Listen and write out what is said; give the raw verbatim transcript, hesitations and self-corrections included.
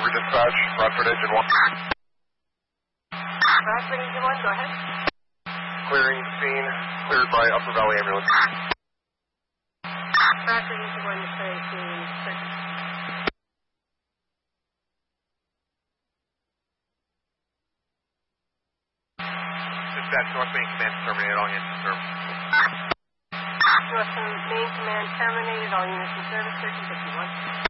for dispatch, Bradford Engine one. Bradford Engine one, go ahead. Clearing scene, cleared by Upper Valley Ambulance. Bradford Engine one, clearing scene, search. Dispatch, North Main Command terminated, all units in service. North Main Command terminated, all units in service, searching fifty-one.